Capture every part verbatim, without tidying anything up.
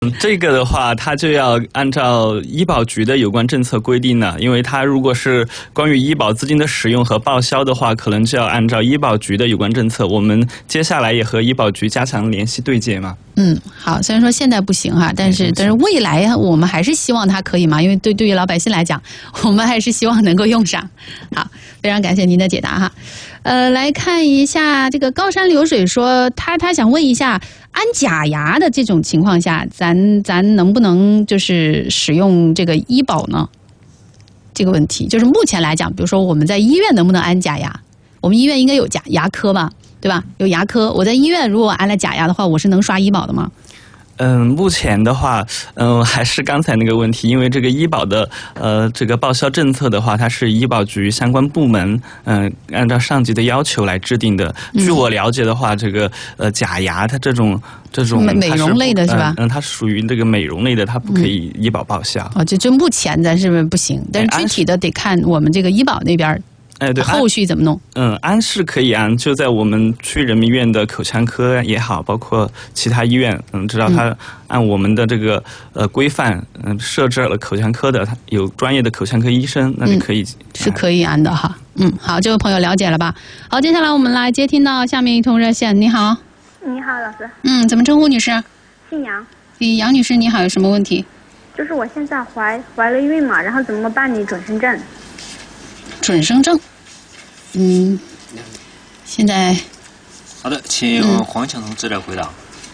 这个的话，它就要按照医保局的有关政策规定了，因为它如果是关于医保资金的使用和报销的话，可能就要按照医保局的有关政策。我们接下来也和医保局加强联系对接嘛。 嗯，好，虽然说现在不行哈，但是但是未来我们还是希望它可以嘛，因为对对于老百姓来讲，我们还是希望能够用上。好，非常感谢您的解答哈。呃，来看一下这个高山流水说，他他想问一下，安假牙的这种情况下，咱咱能不能就是使用这个医保呢？这个问题就是目前来讲，比如说我们在医院能不能安假牙？我们医院应该有假牙科吧，对吧？有牙科，我在医院如果安了假牙的话，我是能刷医保的吗？ 嗯，目前的话，嗯，还是刚才那个问题，因为这个医保的呃这个报销政策的话，它是医保局相关部门嗯、呃、按照上级的要求来制定的。据我了解的话，这个呃假牙它这种这种美美容类的是吧？ 嗯，它属于这个美容类的，它不可以医保报销。 哦，就就目前咱是不行，但是具体的得看我们这个医保那边。 哎，对， 后续怎么弄？ 嗯，安是可以安，就在我们区人民医院的口腔科也好，包括其他医院，嗯，只要他按我们的这个呃规范，嗯，设置了口腔科的，有专业的口腔科医生，那就可以、嗯、 是可以安的哈。嗯，好，这位朋友了解了吧？好，接下来我们来接听到下面一通热线。你好， 你好，老师。 嗯，怎么称呼女士？ 姓杨。 杨女士，你好，有什么问题？ 就是我现在怀怀了孕嘛，然后怎么办理准生证？ 准生证。嗯，现在好的，请黄强同志来回答。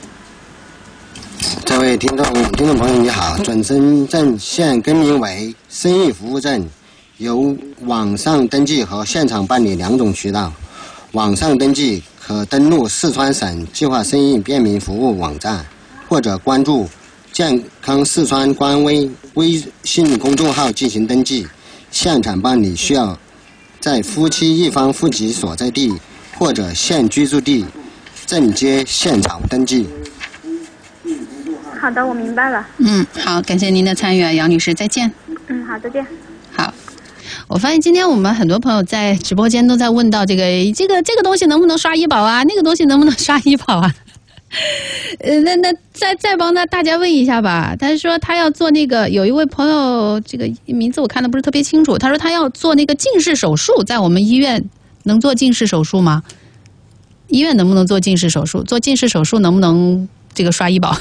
嗯、这位听众听众朋友你好，准生证现更名为生育服务证，由网上登记和现场办理两种渠道。网上登记可登录四川省计划生育便民服务网站，或者关注健康四川官微微信公众号进行登记。现场办理需要在夫妻一方户籍所在地或者现居住地正街现场登记。 好的，我明白了。 嗯，好，感谢您的参与啊，杨女士，再见。 嗯，好，再见。 好，我发现今天我们很多朋友在直播间都在问到这个这个这个东西能不能刷医保啊，那个东西能不能刷医保啊？呃，那那再再帮那大家问一下吧。他说他要做那个，有一位朋友这个名字我看的不是特别清楚。他说他要做那个近视手术，在我们医院能做近视手术吗？医院能不能做近视手术？做近视手术能不能这个刷医保？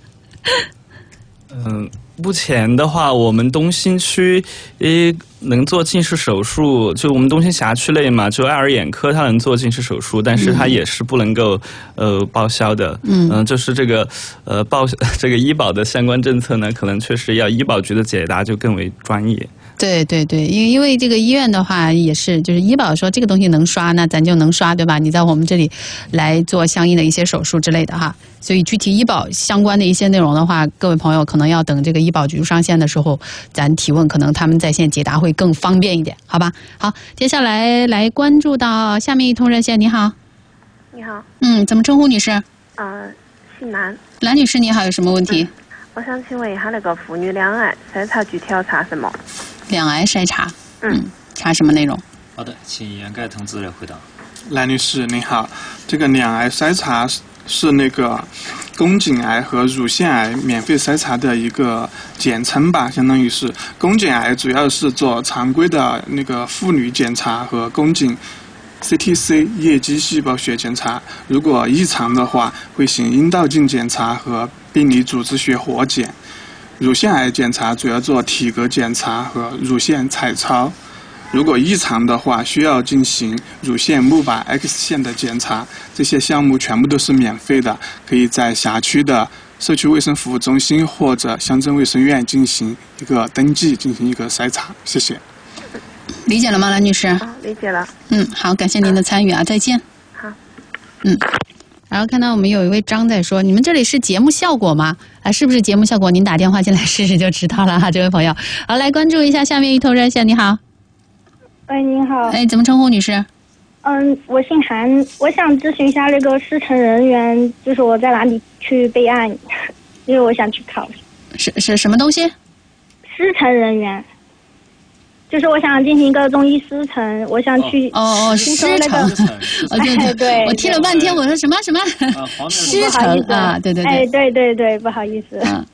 嗯，目前的话，我们东兴区诶能做近视手术，就我们东兴辖区内嘛，就爱尔眼科它能做近视手术，但是它也是不能够呃报销的。嗯、呃，就是这个呃报这个医保的相关政策呢，可能确实要医保局的解答就更为专业。 对对对，因为因为这个医院的话也是，就是医保说这个东西能刷，那咱就能刷，对吧？你在我们这里来做相应的一些手术之类的哈。所以具体医保相关的一些内容的话，各位朋友可能要等这个医保局上线的时候，咱提问，可能他们在线解答会更方便一点，好吧？好，接下来来关注到下面一通热线，你好。 你好。 嗯，怎么称呼女士？ 呃，姓蓝。 蓝女士你好，有什么问题？ 嗯、我想请问一下，那个妇女两癌筛查具体要查什么？ 两癌筛查， 嗯， 嗯，查什么内容？ 好的，请杨盖同志来回答。 蓝女士您好，这个两癌筛查是那个宫颈癌和乳腺癌免费筛查的一个简称吧，相当于是宫颈癌主要是做常规的那个妇女检查和宫颈 C T C 液基细胞学检查，如果异常的话会行阴道镜检查和病理组织学活检。乳腺癌检查主要做体格检查和乳腺彩超，如果异常的话需要进行乳腺钼靶 X 线的检查，这些项目全部都是免费的，可以在辖区的社区卫生服务中心或者乡镇卫生院进行一个登记，进行一个筛查。谢谢。 理解了吗，蓝女士？ 啊，理解了。 嗯，好，感谢您的参与啊，再见。 好。 嗯。然后看到我们有一位张在说，你们这里是节目效果吗？啊，是不是节目效果？您打电话进来试试就知道了哈，这位朋友。好，来关注一下下面一通热线。你好。 喂，您好。 哎，怎么称呼女士？ 嗯，我姓韩，我想咨询一下那个师承人员，就是我在哪里去备案，因为我想去考。 是是什么东西？ 师承人员。就是我想进行一个中医师承，我想去哦哦师承， 哦对对， 我听了半天，我说什么什么师承啊，对对对， 哎对对对，不好意思。 嗯，